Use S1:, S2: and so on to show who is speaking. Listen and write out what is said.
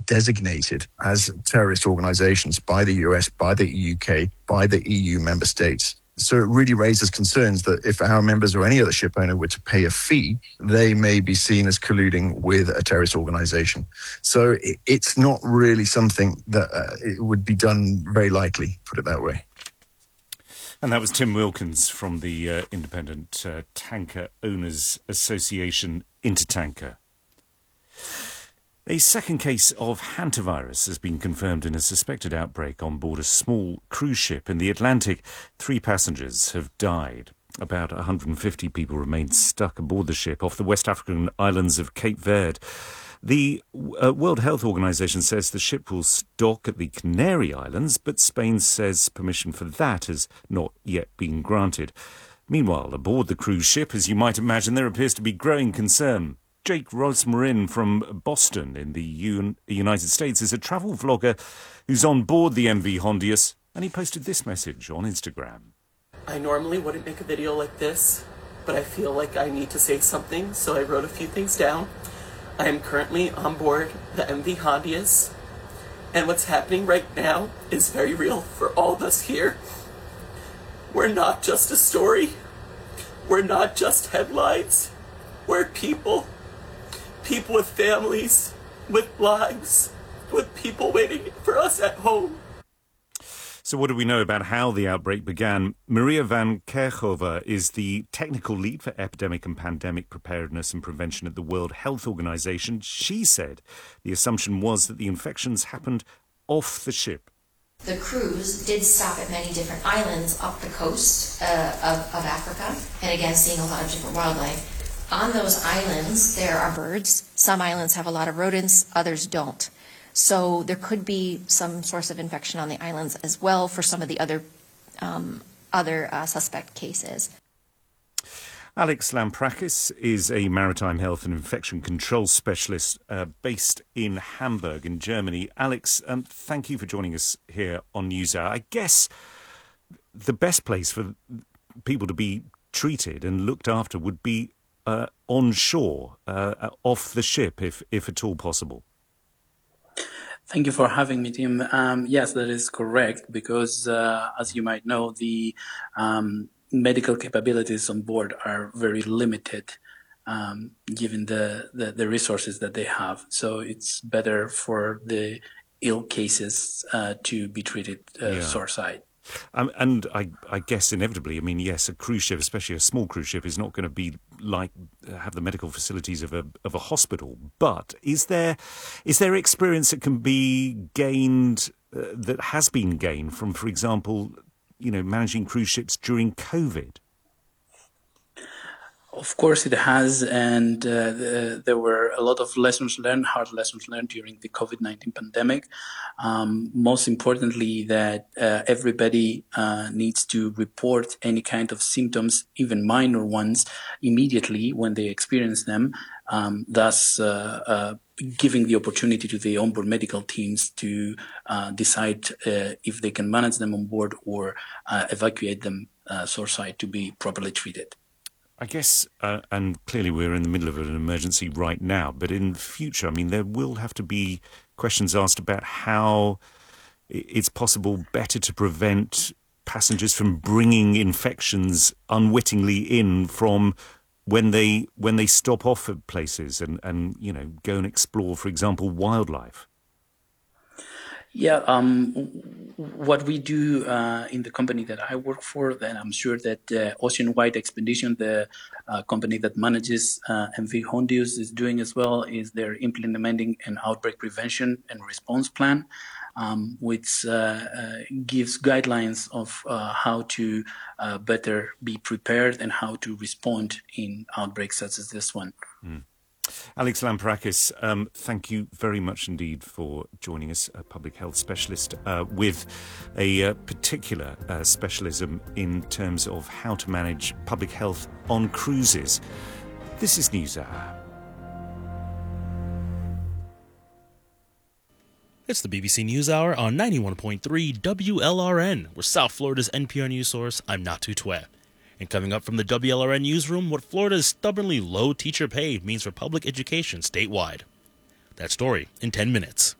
S1: designated as terrorist organizations by the US, by the UK, by the EU member states. So it really raises concerns that if our members or any other ship owner were to pay a fee, they may be seen as colluding with a terrorist organization. So it's not really something that it would be done very likely, put it that way.
S2: And that was Tim Wilkins from the Independent Tanker Owners Association, Intertanker. A second case of hantavirus has been confirmed in a suspected outbreak on board a small cruise ship in the Atlantic. 3 passengers have died. About 150 people remain stuck aboard the ship off the West African islands of Cape Verde. The World Health Organization says the ship will dock at the Canary Islands, but Spain says permission for that has not yet been granted. Meanwhile, aboard the cruise ship, as you might imagine, there appears to be growing concern. Jake Rosmarin from Boston in the United States is a travel vlogger who's on board the MV Hondius, and he posted this message on Instagram.
S3: I normally wouldn't make a video like this, but I feel like I need to say something, so I wrote a few things down. I am currently on board the MV Hondius, and what's happening right now is very real for all of us here. We're not just a story. We're not just headlines. We're people. People with families, with lives, with people waiting for us at home.
S2: So what do we know about how the outbreak began? Maria van Kerkhove is the technical lead for epidemic and pandemic preparedness and prevention at the World Health Organization. She said the assumption was that the infections happened off the ship.
S4: The cruise did stop at many different islands up the coast of Africa, and again, seeing a lot of different wildlife. On those islands, there are birds. Some islands have a lot of rodents, others don't. So there could be some source of infection on the islands as well for some of the other suspect cases.
S2: Alex Lamprakis is a maritime health and infection control specialist based in Hamburg in Germany. Alex, thank you for joining us here on NewsHour. I guess the best place for people to be treated and looked after would be on shore, off the ship, if at all possible.
S5: Thank you for having me, Tim. Yes, that is correct, because as you might know, the medical capabilities on board are very limited, given the resources that they have. So it's better for the ill cases to be treated shoreside.
S2: And I guess inevitably, I mean, yes, a cruise ship, especially a small cruise ship, is not going to be have the medical facilities of a hospital. But is there experience that can be gained, that has been gained from, for example, managing cruise ships during COVID?
S5: Of course it has, and there were a lot of lessons learned, hard lessons learned during the COVID-19 pandemic. Most importantly, that everybody needs to report any kind of symptoms, even minor ones, immediately when they experience them, thus giving the opportunity to the onboard medical teams to decide if they can manage them on board or evacuate them shoreside to be properly treated.
S2: I guess, and clearly we're in the middle of an emergency right now, but in future, I mean, there will have to be questions asked about how it's possible better to prevent passengers from bringing infections unwittingly in from when they stop off at places and go and explore, for example, wildlife.
S5: Yeah, what we do in the company that I work for, and I'm sure that Ocean Wide Expedition, the company that manages MV Hondius, is doing as well, is they're implementing an outbreak prevention and response plan, which gives guidelines of how to better be prepared and how to respond in outbreaks such as this one.
S2: Mm. Alex Lamprakis, thank you very much indeed for joining us, a public health specialist with a particular specialism in terms of how to manage public health on cruises. This is NewsHour.
S6: It's the BBC NewsHour on 91.3 WLRN. We're South Florida's NPR news source. I'm Natu Twe. And coming up from the WLRN newsroom, what Florida's stubbornly low teacher pay means for public education statewide. That story in 10 minutes.